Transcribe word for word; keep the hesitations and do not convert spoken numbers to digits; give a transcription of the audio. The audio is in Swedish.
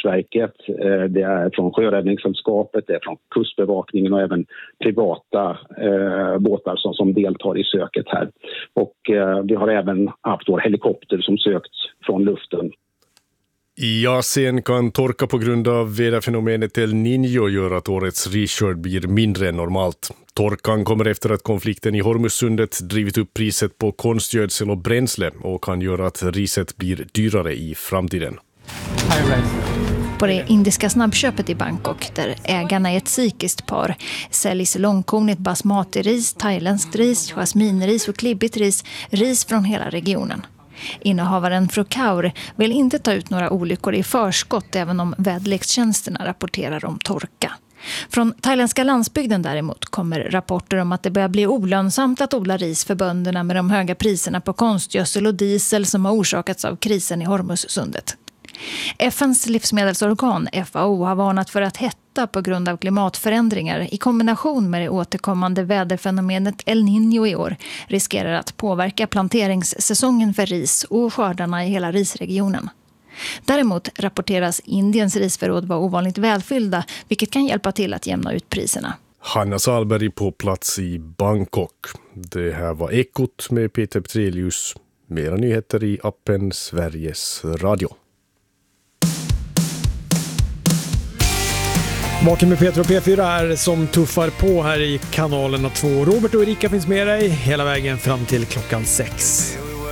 Naturvårdsverket, det är från Sjöräddningssällskapet, det är från Kustbevakningen och även privata eh, båtar som, som deltar i söket här. Och eh, vi har även haft vår helikopter som sökt från luften. I Asien kan torka på grund av väderfenomenet El Niño göra att årets risskörd blir mindre än normalt. Torkan kommer efter att konflikten i Hormuzsundet drivit upp priset på konstgödsel och bränsle och kan göra att riset blir dyrare i framtiden. På det indiska snabbköpet i Bangkok, där ägarna är ett sikiskt par, säljs långkornigt basmati-ris, thailändskt ris, jasminris och klibbigt ris, ris från hela regionen. Innehavaren Frukaur vill inte ta ut några olyckor i förskott även om väderlekstjänsterna rapporterar om torka. Från thailändska landsbygden däremot kommer rapporter om att det börjar bli olönsamt att odla ris för bönderna med de höga priserna på konstgödsel och diesel som har orsakats av krisen i Hormuzsundet. F N:s livsmedelsorgan F A O har varnat för att hetta på grund av klimatförändringar i kombination med det återkommande väderfenomenet El Niño i år riskerar att påverka planteringssäsongen för ris och skördarna i hela risregionen. Däremot rapporteras Indiens risförråd vara ovanligt välfyllda, vilket kan hjälpa till att jämna ut priserna. Hanna Salberg på plats i Bangkok. Det här var Ekot med Peter Petrelius. Mera nyheter i appen Sveriges Radio. Vaken med Peter och P fyra är som tuffar på här i kanalerna två. Robert och Erika finns med dig hela vägen fram till klockan sex.